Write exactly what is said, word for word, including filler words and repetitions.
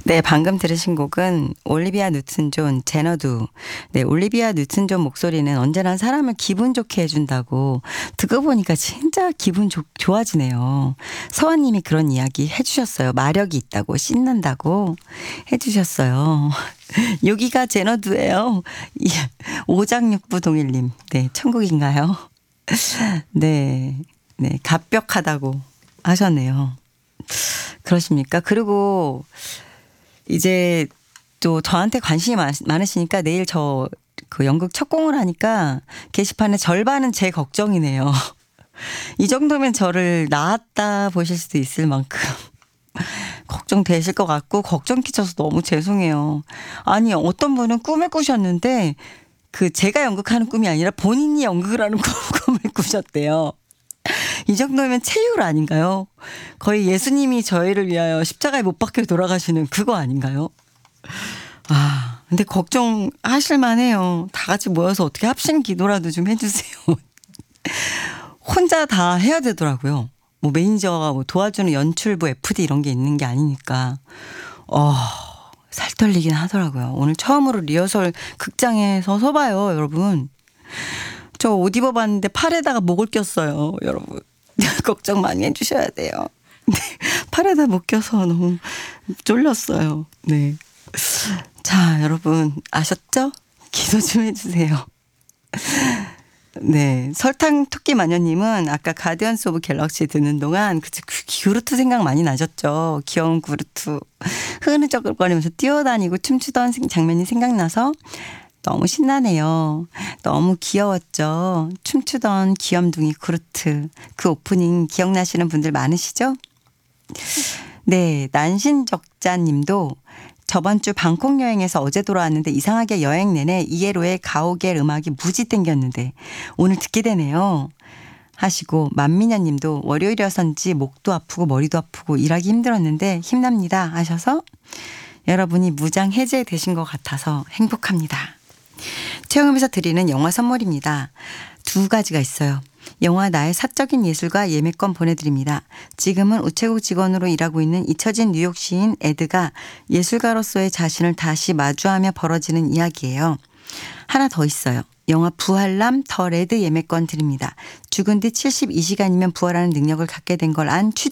네, 방금 들으신 곡은 올리비아 뉴튼 존 제너두. 네, 올리비아 뉴튼 존 목소리는 언제나 사람을 기분 좋게 해준다고 듣고 보니까 진짜 기분 좋, 좋아지네요. 서원님이 그런 이야기 해주셨어요. 마력이 있다고 신난다고 해주셨어요. 여기가 제너두예요. 오장육부 동일님. 네, 천국인가요? 네, 네, 갑벽하다고 하셨네요. 그러십니까? 그리고 이제 또 저한테 관심이 많, 많으시니까 내일 저 그 연극 첫 공을 하니까 게시판의 절반은 제 걱정이네요. 이 정도면 저를 나았다 보실 수도 있을 만큼 걱정되실 것 같고 걱정 끼쳐서 너무 죄송해요. 아니 어떤 분은 꿈을 꾸셨는데 그 제가 연극하는 꿈이 아니라 본인이 연극을 하는 꿈을 꾸셨대요. 이 정도면 체휼 아닌가요? 거의 예수님이 저희를 위하여 십자가에 못 박혀 돌아가시는 그거 아닌가요? 아, 근데 걱정하실 만해요. 다 같이 모여서 어떻게 합심 기도라도 좀 해주세요. 혼자 다 해야 되더라고요. 뭐 매니저가 뭐 도와주는 연출부 에프디 이런 게 있는 게 아니니까. 어, 살 떨리긴 하더라고요. 오늘 처음으로 리허설 극장에 서서 봐요, 여러분. 저 옷 입어봤는데 팔에다가 목을 꼈어요, 여러분. 걱정 많이 해주셔야 돼요. 네, 팔에다 못 껴서 너무 쫄렸어요. 네. 자, 여러분 아셨죠? 기도 좀 해주세요. 네, 설탕 토끼 마녀님은 아까 가디언스 오브 갤럭시 듣는 동안 그 구루트 생각 많이 나셨죠? 귀여운 구루트 흐느적거리면서 뛰어다니고 춤추던 장면이 생각나서 너무 신나네요. 너무 귀여웠죠? 춤추던 귀염둥이 구루트. 그 오프닝 기억나시는 분들 많으시죠? 네, 난신적자님도 저번 주 방콕 여행에서 어제 돌아왔는데 이상하게 여행 내내 이에로의 가오갤 음악이 무지 땡겼는데 오늘 듣게 되네요. 하시고 만미녀님도 월요일이어서인지 목도 아프고 머리도 아프고 일하기 힘들었는데 힘납니다 하셔서 여러분이 무장 해제되신 것 같아서 행복합니다. 체험에서 드리는 영화 선물입니다. 두 가지가 있어요. 영화 나의 사적인 예술가 예매권 보내드립니다. 지금은 우체국 직원으로 일하고 있는 잊혀진 뉴욕 시인 에드가 예술가로서의 자신을 다시 마주하며 벌어지는 이야기예요. 하나 더 있어요. 영화 부활남 더 레드 예매권 드립니다. 죽은 뒤 칠십이 시간이면 부활하는 능력을 갖게 된 걸 안 취재